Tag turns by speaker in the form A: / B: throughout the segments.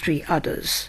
A: 3 others.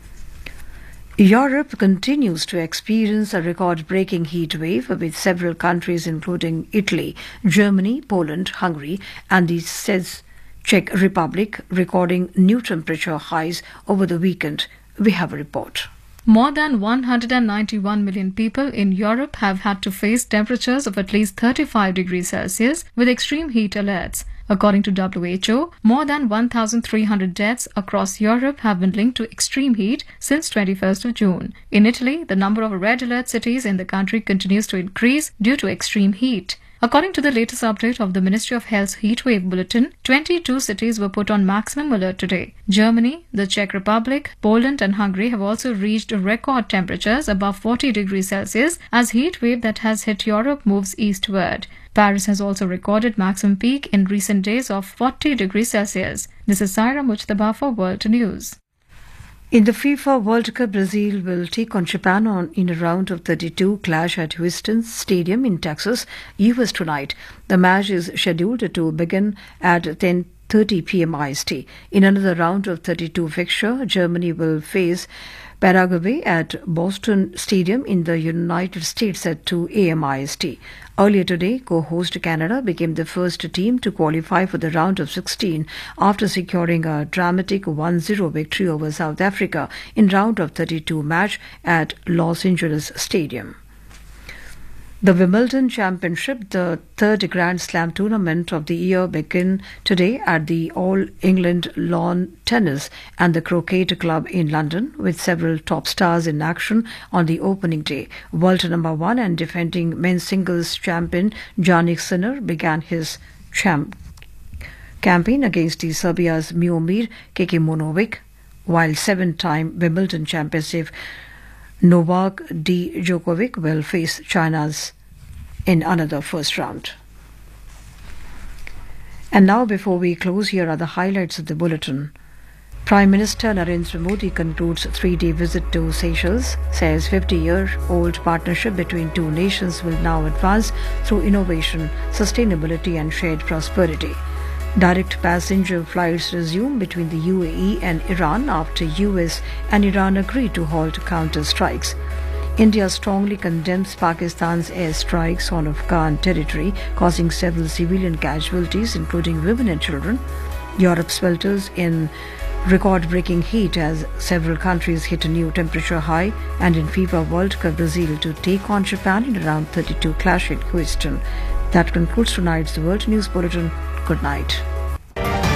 A: Europe continues to experience a record-breaking heat wave with several countries including Italy, Germany, Poland, Hungary and the Czech Republic recording new temperature highs over the weekend. We have a report.
B: More than 191 million people in Europe have had to face temperatures of at least 35 degrees Celsius with extreme heat alerts. According to WHO, more than 1,300 deaths across Europe have been linked to extreme heat since 21st of June. In Italy, the number of red alert cities in the country continues to increase due to extreme heat. According to the latest update of the Ministry of Health's heatwave bulletin, 22 cities were put on maximum alert today. Germany, the Czech Republic, Poland and Hungary have also reached record temperatures above 40 degrees Celsius as heat wave that has hit Europe moves eastward. Paris has also recorded maximum peak in recent days of 40 degrees Celsius. This is Saira Mujtaba for World News.
A: In the FIFA World Cup, Brazil will take on Japan in a round of 32 clash at Houston Stadium in Texas, US tonight. The match is scheduled to begin at 10:30 p.m. IST. In another round of 32 fixture, Germany will face Paraguay at Boston Stadium in the United States at 2 a.m. IST. Earlier today, co-host Canada became the first team to qualify for the round of 16 after securing a dramatic 1-0 victory over South Africa in round of 32 match at Los Angeles Stadium. The Wimbledon Championship, the third Grand Slam tournament of the year, began today at the All England Lawn Tennis and the Croquet Club in London, with several top stars in action on the opening day. World number 1 and defending men's singles champion Jannik Sinner began his campaign against the Serbia's Miomir Kekimanovic, while 7-time Wimbledon championship Novak Djokovic will face China's in another first round. And now, before we close, here are the highlights of the bulletin. Prime Minister Narendra Modi concludes 3-day visit to Seychelles, says 50-year-old partnership between two nations will now advance through innovation, sustainability and shared prosperity. Direct passenger flights resume between the UAE and Iran after US and Iran agree to halt counter-strikes. India strongly condemns Pakistan's airstrikes on Afghan territory, causing several civilian casualties, including women and children. Europe swelters in record-breaking heat as several countries hit a new temperature high, and in FIFA World Cup, Brazil to take on Japan in around 32 clash in Houston. That concludes tonight's World News Bulletin. Good night.